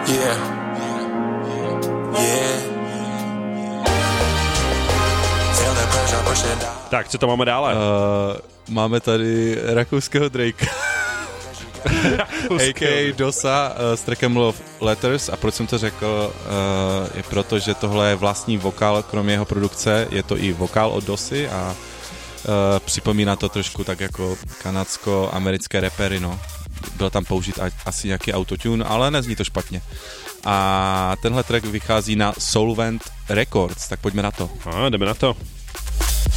Yeah. Tak, co to máme dále? Máme tady rakouského Drakea. A.k.a. Dosa s trackem Love Letters. A proč jsem to řekl, je proto, že tohle je vlastní vokál, kromě jeho produkce, je to i vokál od Dosy a připomíná to trošku tak jako kanadsko-americké rapery, no. Byl tam použit asi nějaký autotune, ale nezní to špatně. A tenhle track vychází na Solvent Records, tak pojďme na to. Jdeme na to.